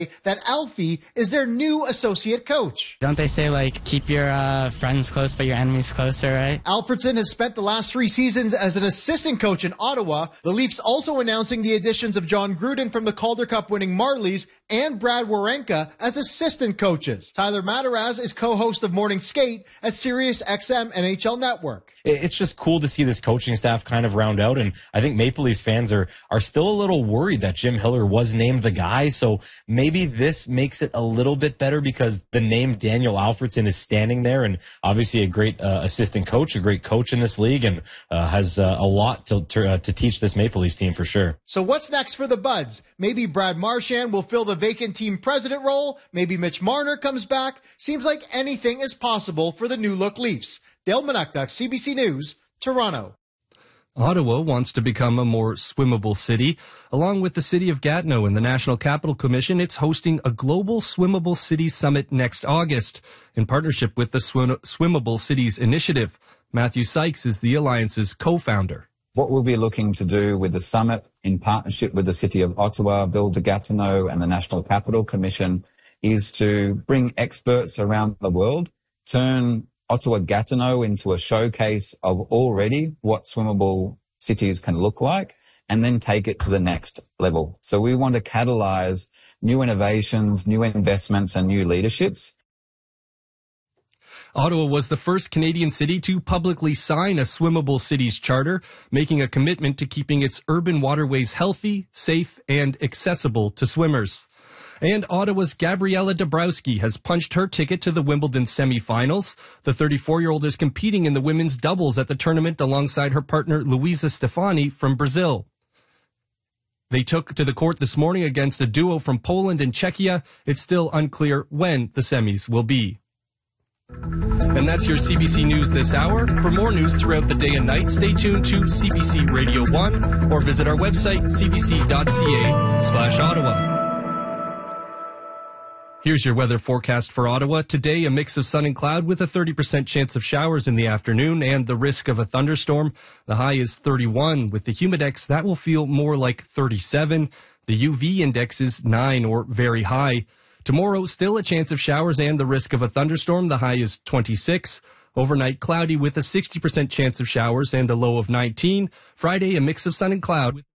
that Alfie is their new associate coach. Don't they say, like, keep your friends close but your enemies closer, right? Alfredson has spent the last 3 seasons as an assistant coach in Ottawa. The Leafs also announcing the additions of John Gruden from the Calder Cup winning Marlies and Brad Warenka as assistant coaches. Tyler Mataraz is co-host of Morning Skate at Sirius XM NHL Network. It's just cool to see this coaching staff kind of round out, and I think Maple Leafs fans are still a little worried that Jim Hiller was named the guy, so maybe this makes it a little bit better because the name Daniel Alfredson is standing there, and obviously a great assistant coach, a great coach in this league, and has a lot to teach this Maple Leafs team for sure. So what's next for the Buds? Maybe Brad Marchand will fill the vacant team president role. Maybe Mitch Marner comes back. Seems like anything is possible for the new look Leafs. Dale Manuktuk, CBC News, Toronto. Ottawa wants to become a more swimmable city. Along with the city of Gatineau and the National Capital Commission, it's hosting a global Swimmable Cities Summit next August in partnership with the Swimmable Cities Initiative. Matthew Sykes is the Alliance's co-founder. What we'll be looking to do with the summit in partnership with the City of Ottawa, Ville de Gatineau and the National Capital Commission is to bring experts around the world, turn Ottawa-Gatineau into a showcase of already what swimmable cities can look like, and then take it to the next level. So we want to catalyze new innovations, new investments, and new leaderships. Ottawa was the first Canadian city to publicly sign a Swimmable Cities Charter, making a commitment to keeping its urban waterways healthy, safe, and accessible to swimmers. And Ottawa's Gabriella Dabrowski has punched her ticket to the Wimbledon semifinals. The 34-year-old is competing in the women's doubles at the tournament alongside her partner Luisa Stefani from Brazil. They took to the court this morning against a duo from Poland and Czechia. It's still unclear when the semis will be. And that's your CBC News this hour. For more news throughout the day and night, stay tuned to CBC Radio 1 or visit our website, cbc.ca/Ottawa. Here's your weather forecast for Ottawa. Today, a mix of sun and cloud with a 30% chance of showers in the afternoon and the risk of a thunderstorm. The high is 31. With the humidex, that will feel more like 37. The UV index is 9 or very high. Tomorrow, still a chance of showers and the risk of a thunderstorm. The high is 26. Overnight, cloudy with a 60% chance of showers and a low of 19. Friday, a mix of sun and cloud.